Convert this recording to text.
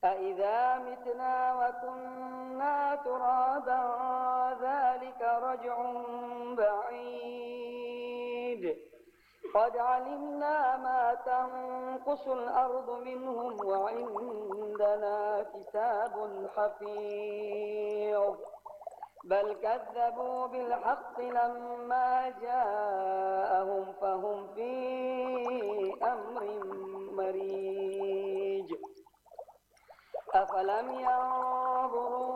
أإذا متنا وكنا ترابا ذلك رجع بعيد قد علمنا ما تنقص الأرض منهم وعندنا كتاب حفيظ بل كذبوا بالحق لما جاءهم فهم في أمر مريج أفلم ينظروا